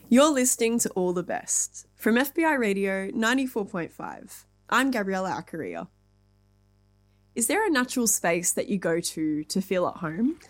You're listening to All the Best from FBI Radio 94.5. I'm Gabriella Acaria. Is there a natural space that you go to feel at home?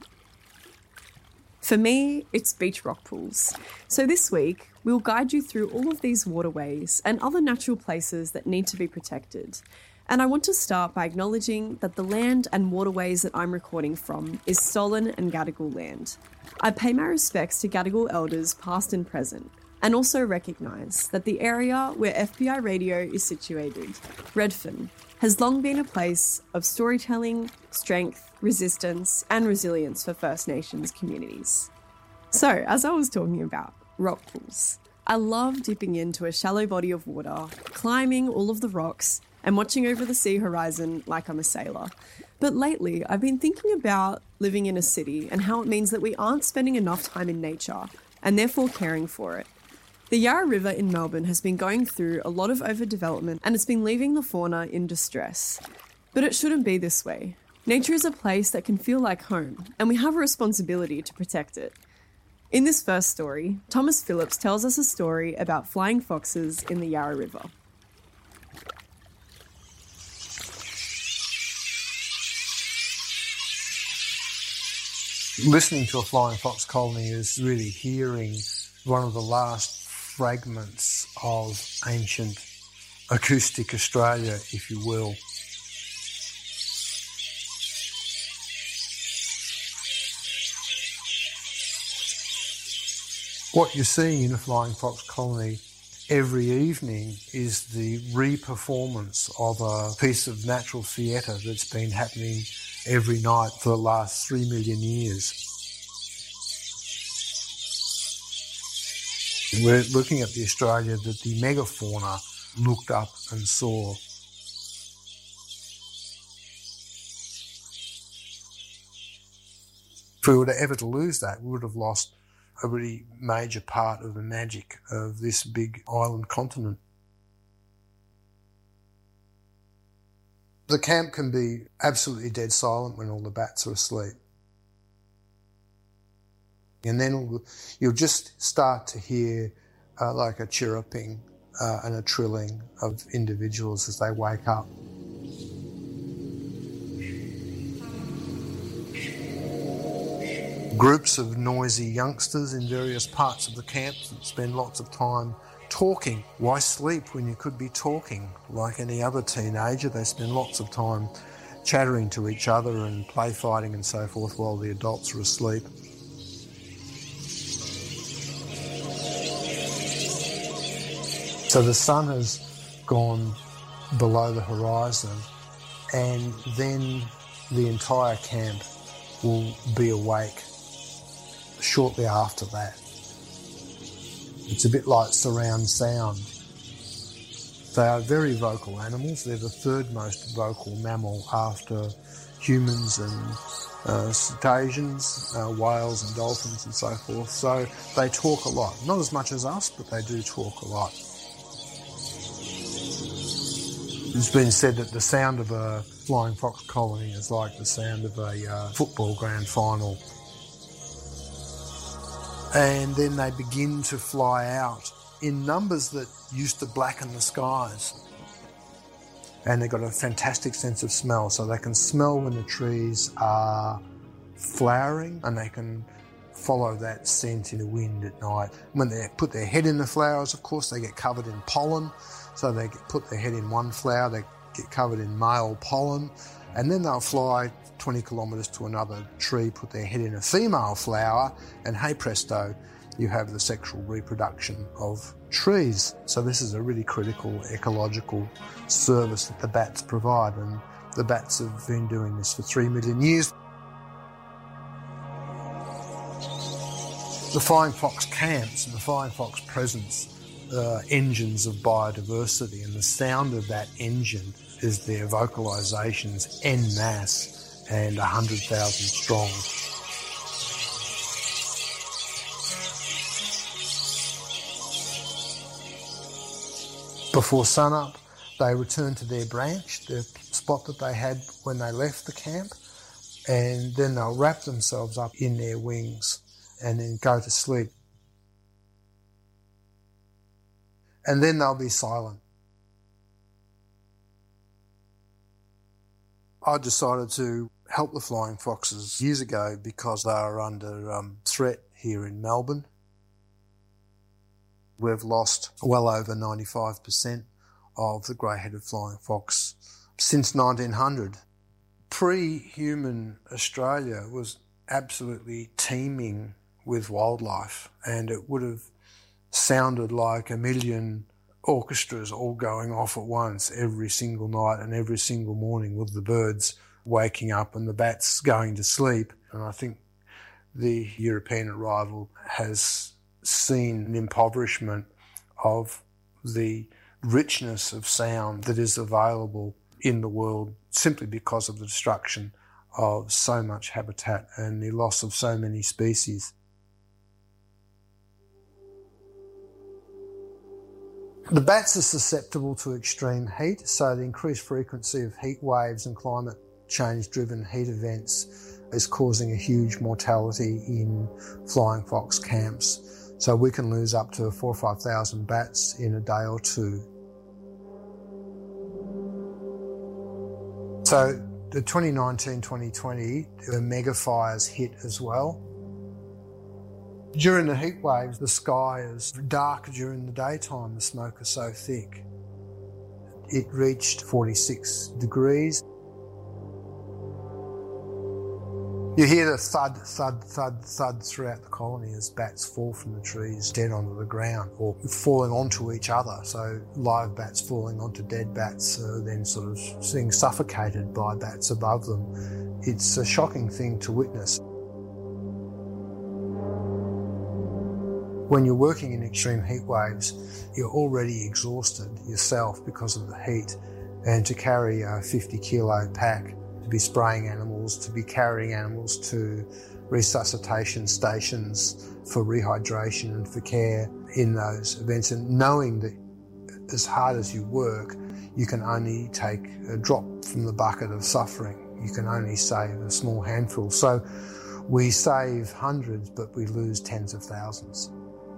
For me, it's beach rock pools. So this week, we'll guide you through all of these waterways and other natural places that need to be protected. And I want to start by acknowledging that the land and waterways that I'm recording from is Stolen and Gadigal land. I pay my respects to Gadigal elders past and present, and also recognise that the area where FBI Radio is situated, Redfern, has long been a place of storytelling, strength, resistance and resilience for First Nations communities. So, as I was talking about, rock pools. I love dipping into a shallow body of water, climbing all of the rocks and watching over the sea horizon like I'm a sailor. But lately, I've been thinking about living in a city and how it means that we aren't spending enough time in nature and therefore caring for it. The Yarra River in Melbourne has been going through a lot of overdevelopment and it's been leaving the fauna in distress. But it shouldn't be this way. Nature is a place that can feel like home, and we have a responsibility to protect it. In this first story, Thomas Phillips tells us a story about flying foxes in the Yarra River. Listening to a flying fox colony is really hearing one of the last fragments of ancient acoustic Australia, if you will. What you're seeing in a flying fox colony every evening is the re-performance of a piece of natural theatre that's been happening every night for the last 3 million years. We're looking at the Australia that the megafauna looked up and saw. If we were ever to lose that, we would have lost a really major part of the magic of this big island continent. The camp can be absolutely dead silent when all the bats are asleep. And then you'll just start to hear like a chirruping and a trilling of individuals as they wake up. Groups of noisy youngsters in various parts of the camp that spend lots of time talking. Why sleep when you could be talking? Like any other teenager, they spend lots of time chattering to each other and play fighting and so forth while the adults are asleep. So the sun has gone below the horizon and then the entire camp will be awake shortly after that. It's a bit like surround sound. They are very vocal animals. They're the third most vocal mammal after humans and cetaceans, whales and dolphins and so forth. So they talk a lot. Not as much as us, but they do talk a lot. It's been said that the sound of a flying fox colony is like the sound of a football grand final. And then they begin to fly out in numbers that used to blacken the skies. And they've got a fantastic sense of smell, so they can smell when the trees are flowering and they can follow that scent in the wind at night. When they put their head in the flowers, of course, they get covered in pollen. So they put their head in one flower, they get covered in male pollen, and then they'll fly 20 kilometres to another tree, put their head in a female flower, and hey presto, you have the sexual reproduction of trees. So this is a really critical ecological service that the bats provide, and the bats have been doing this for 3 million years. The flying fox camps and the flying fox presence are engines of biodiversity, and the sound of that engine is their vocalisations en masse and 100,000 strong. Before sunup, they return to their branch, the spot that they had when they left the camp, and then they'll wrap themselves up in their wings and then go to sleep. and then they'll be silent. I decided to help the flying foxes years ago because they are under threat here in Melbourne. We've lost well over 95% of the grey-headed flying fox since 1900. Pre-human Australia was absolutely teeming with wildlife, and it would have sounded like a million orchestras all going off at once every single night and every single morning, with the birds waking up and the bats going to sleep. And I think the European arrival has seen an impoverishment of the richness of sound that is available in the world simply because of the destruction of so much habitat and the loss of so many species. The bats are susceptible to extreme heat, so the increased frequency of heat waves and climate change-driven heat events is causing a huge mortality in flying fox camps. So we can lose up to 4,000 or 5,000 bats in a day or two. So the 2019-2020, the mega fires hit as well. During the heat waves, the sky is dark during the daytime, the smoke is so thick. It reached 46 degrees. You hear the thud, thud, thud, thud throughout the colony as bats fall from the trees dead onto the ground or falling onto each other. So live bats falling onto dead bats, then sort of being suffocated by bats above them. It's a shocking thing to witness. When you're working in extreme heat waves, you're already exhausted yourself because of the heat, and to carry a 50 kilo pack, to be spraying animals, to be carrying animals to resuscitation stations for rehydration and for care in those events, and knowing that as hard as you work, you can only take a drop from the bucket of suffering. You can only save a small handful. So we save hundreds, but we lose tens of thousands.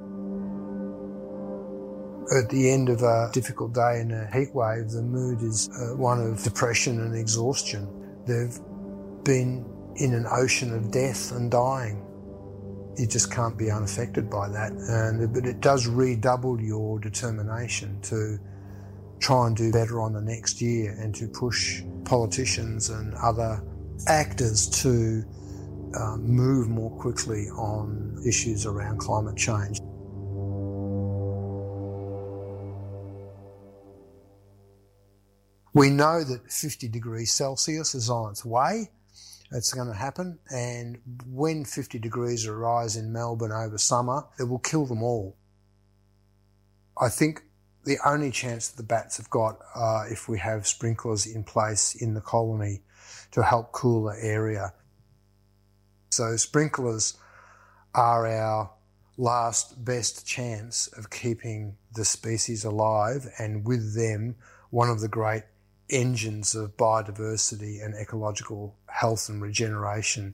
At the end of a difficult day in a heat wave, the mood is one of depression and exhaustion. They've been in an ocean of death and dying. You just can't be unaffected by that. But it does redouble your determination to try and do better on the next year and to push politicians and other actors to move more quickly on issues around climate change. We know that 50 degrees Celsius is on its way. It's going to happen. And when 50 degrees rise in Melbourne over summer, it will kill them all. I think the only chance that the bats have got if we have sprinklers in place in the colony to help cool the area. So sprinklers are our last best chance of keeping the species alive, and with them, one of the great engines of biodiversity and ecological health and regeneration.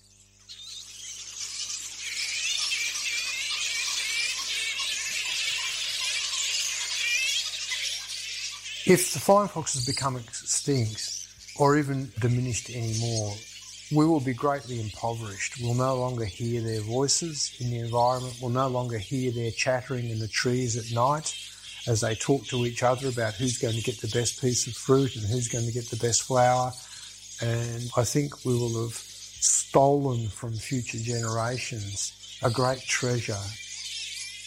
If the flying foxes become extinct or even diminished anymore, we will be greatly impoverished. We'll no longer hear their voices in the environment. We'll no longer hear their chattering in the trees at night as they talk to each other about who's going to get the best piece of fruit and who's going to get the best flower. And I think we will have stolen from future generations a great treasure